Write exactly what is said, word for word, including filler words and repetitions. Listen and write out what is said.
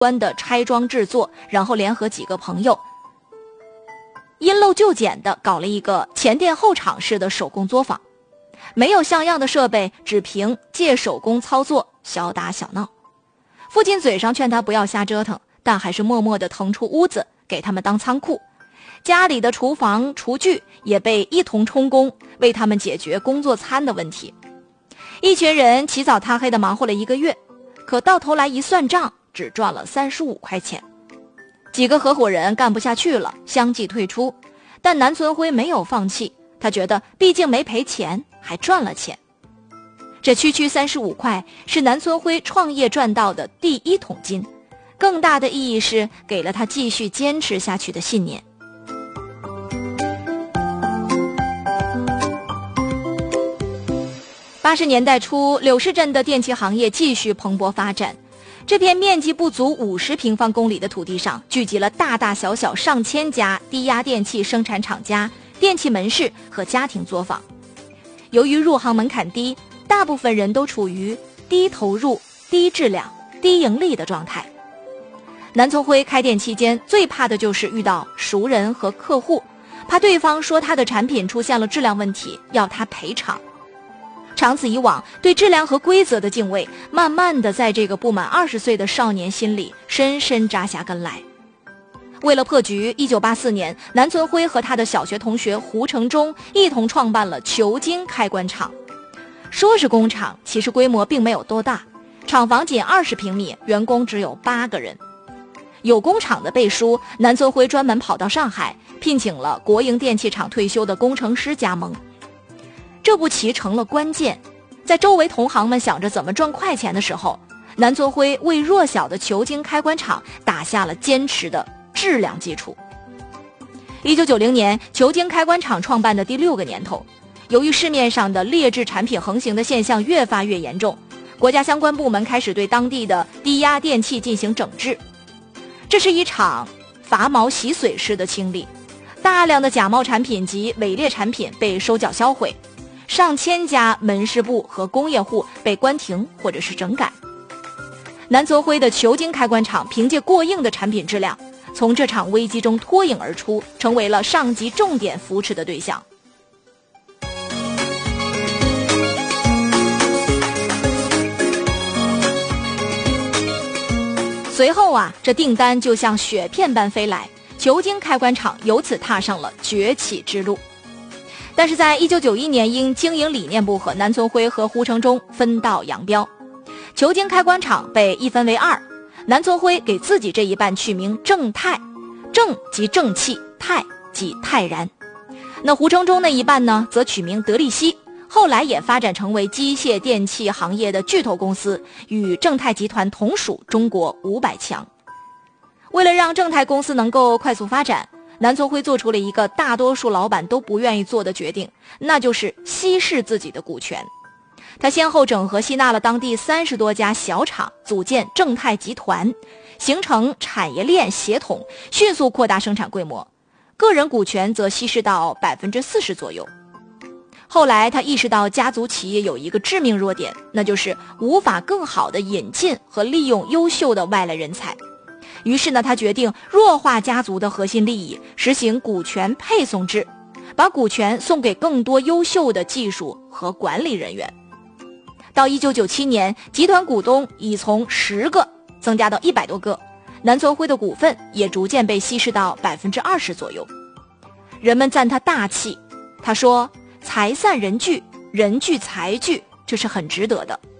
关的拆装制作，然后联合几个朋友，因陋就简地搞了一个前店后厂式的手工作坊，没有像样的设备，只凭借手工操作，小打小闹。父亲嘴上劝他不要瞎折腾，但还是默默地腾出屋子给他们当仓库。家里的厨房厨具也被一同充公，为他们解决工作餐的问题。一群人起早贪黑地忙活了一个月，可到头来一算账，只赚了三十五块钱。几个合伙人干不下去了，相继退出，但南存辉没有放弃，他觉得毕竟没赔钱，还赚了钱。这区区三十五块是南存辉创业赚到的第一桶金，更大的意义是给了他继续坚持下去的信念。八十年代初，柳市镇的电器行业继续蓬勃发展。这片面积不足五十平方公里的土地上，聚集了大大小小上千家低压电器生产厂家、电器门市和家庭作坊。由于入行门槛低，大部分人都处于低投入、低质量、低盈利的状态。南存辉开店期间，最怕的就是遇到熟人和客户，怕对方说他的产品出现了质量问题，要他赔偿。长此以往，对质量和规则的敬畏慢慢的在这个不满二十岁的少年心里深深扎下根来。为了破局，一九八四年，南存辉和他的小学同学胡承忠一同创办了球晶开关厂。说是工厂，其实规模并没有多大，厂房仅二十平米，员工只有八个人。有工厂的背书，南存辉专门跑到上海，聘请了国营电器厂退休的工程师加盟。这步棋成了关键，在周围同行们想着怎么赚快钱的时候，南存辉为弱小的球晶开关厂打下了坚实的质量基础。一九九零年，球晶开关厂创办的第六个年头，由于市面上的劣质产品横行的现象越发越严重，国家相关部门开始对当地的低压电器进行整治。这是一场伐毛洗髓式的清理，大量的假冒产品及伪劣产品被收缴销毁，上千家门市部和工业户被关停或者是整改。南存辉的球晶开关厂凭借过硬的产品质量，从这场危机中脱颖而出，成为了上级重点扶持的对象。随后啊，这订单就像雪片般飞来，球晶开关厂由此踏上了崛起之路。但是在一九九一年，因经营理念不合，南存辉和胡承忠分道扬镳，球晶开关厂被一分为二。南存辉给自己这一半取名正泰，正即正气，泰即泰然。那胡承忠那一半呢，则取名德力西，后来也发展成为机械电器行业的巨头公司，与正泰集团同属中国五百强。为了让正泰公司能够快速发展，南存辉做出了一个大多数老板都不愿意做的决定，那就是稀释自己的股权。他先后整合吸纳了当地三十多家小厂，组建正泰集团，形成产业链协同，迅速扩大生产规模。个人股权则稀释到百分之四十左右。后来他意识到家族企业有一个致命弱点，那就是无法更好地引进和利用优秀的外来人才。于是呢，他决定弱化家族的核心利益，实行股权配送制，把股权送给更多优秀的技术和管理人员。到一九九七年，集团股东已从十个增加到一百多个，南存辉的股份也逐渐被稀释到百分之二十左右。人们赞他大气，他说：“财散人聚，人聚财聚，这是很值得的。”